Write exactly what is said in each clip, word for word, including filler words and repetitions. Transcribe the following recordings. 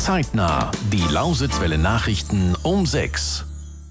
Zeitnah. Die Lausitzwelle Nachrichten um sechs.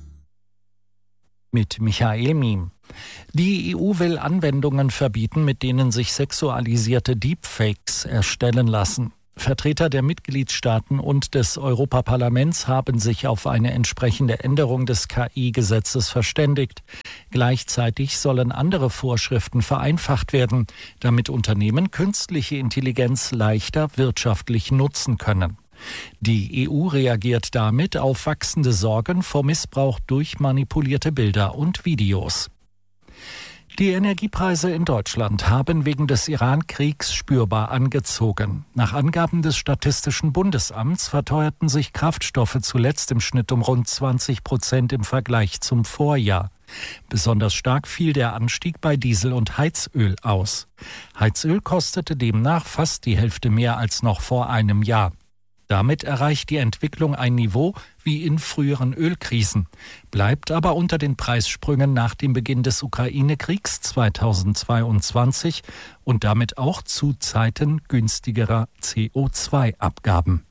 Mit Michael Miem. Die E U will Anwendungen verbieten, mit denen sich sexualisierte Deepfakes erstellen lassen. Vertreter der Mitgliedstaaten und des Europaparlaments haben sich auf eine entsprechende Änderung des K I-Gesetzes verständigt. Gleichzeitig sollen andere Vorschriften vereinfacht werden, damit Unternehmen künstliche Intelligenz leichter wirtschaftlich nutzen können. Die E U reagiert damit auf wachsende Sorgen vor Missbrauch durch manipulierte Bilder und Videos. Die Energiepreise in Deutschland haben wegen des Iran-Kriegs spürbar angezogen. Nach Angaben des Statistischen Bundesamts verteuerten sich Kraftstoffe zuletzt im Schnitt um rund zwanzig Prozent im Vergleich zum Vorjahr. Besonders stark fiel der Anstieg bei Diesel und Heizöl aus. Heizöl kostete demnach fast die Hälfte mehr als noch vor einem Jahr. Damit erreicht die Entwicklung ein Niveau wie in früheren Ölkrisen, bleibt aber unter den Preissprüngen nach dem Beginn des Ukraine-Kriegs zweitausendzweiundzwanzig und damit auch zu Zeiten günstigerer C O zwei Abgaben.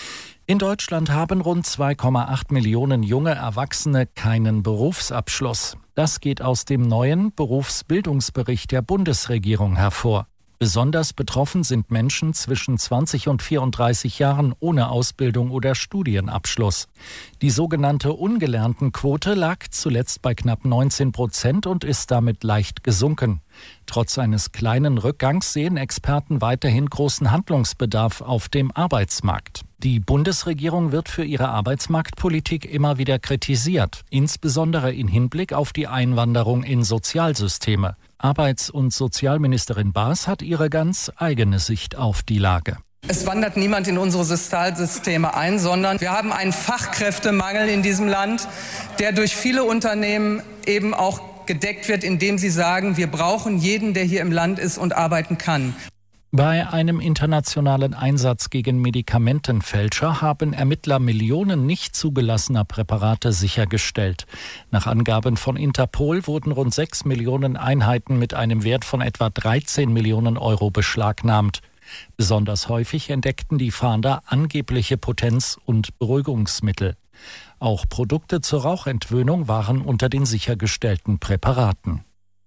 In Deutschland haben rund zwei Komma acht Millionen junge Erwachsene keinen Berufsabschluss. Das geht aus dem neuen Berufsbildungsbericht der Bundesregierung hervor. Besonders betroffen sind Menschen zwischen zwanzig und vierunddreißig Jahren ohne Ausbildung oder Studienabschluss. Die sogenannte Ungelerntenquote lag zuletzt bei knapp neunzehn Prozent und ist damit leicht gesunken. Trotz eines kleinen Rückgangs sehen Experten weiterhin großen Handlungsbedarf auf dem Arbeitsmarkt. Die Bundesregierung wird für ihre Arbeitsmarktpolitik immer wieder kritisiert, insbesondere in Hinblick auf die Einwanderung in Sozialsysteme. Arbeits- und Sozialministerin Baas hat ihre ganz eigene Sicht auf die Lage. Es wandert niemand in unsere Sozialsysteme ein, sondern wir haben einen Fachkräftemangel in diesem Land, der durch viele Unternehmen eben auch gedeckt wird, indem sie sagen, wir brauchen jeden, der hier im Land ist und arbeiten kann. Bei einem internationalen Einsatz gegen Medikamentenfälscher haben Ermittler Millionen nicht zugelassener Präparate sichergestellt. Nach Angaben von Interpol wurden rund sechs Millionen Einheiten mit einem Wert von etwa dreizehn Millionen Euro beschlagnahmt. Besonders häufig entdeckten die Fahnder angebliche Potenz- und Beruhigungsmittel. Auch Produkte zur Rauchentwöhnung waren unter den sichergestellten Präparaten.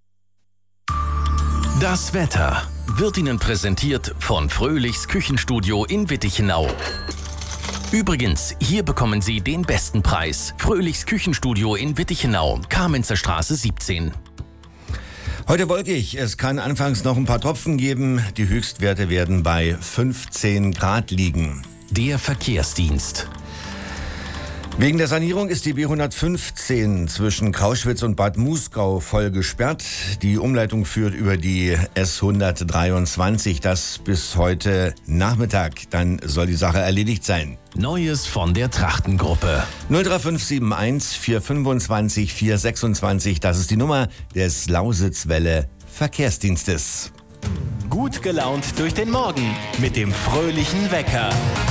Das Wetter wird Ihnen präsentiert von Fröhlichs Küchenstudio in Wittichenau. Übrigens, hier bekommen Sie den besten Preis. Fröhlichs Küchenstudio in Wittichenau, Kamenzer Straße siebzehn. Heute wolkig. Es kann anfangs noch ein paar Tropfen geben. Die Höchstwerte werden bei fünfzehn Grad liegen. Der Verkehrsdienst. Wegen der Sanierung ist die B hundertfünfzehn zwischen Krauschwitz und Bad Muskau voll gesperrt. Die Umleitung führt über die S hundertdreiundzwanzig. Das bis heute Nachmittag. Dann soll die Sache erledigt sein. Neues von der Trachtengruppe. null drei fünf sieben eins vier fünfundzwanzig vier sechsundzwanzig. Das ist die Nummer des Lausitzwelle Verkehrsdienstes. Gut gelaunt durch den Morgen mit dem fröhlichen Wecker.